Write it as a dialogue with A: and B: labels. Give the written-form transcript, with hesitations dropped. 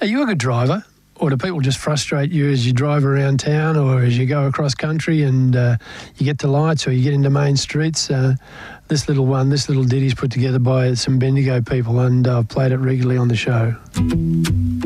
A: Are you a good driver? Or do people just frustrate you as you drive around town or as you go across country and you get to lights or you get into main streets? This little ditty's put together by some Bendigo people, and I've played it regularly on the show.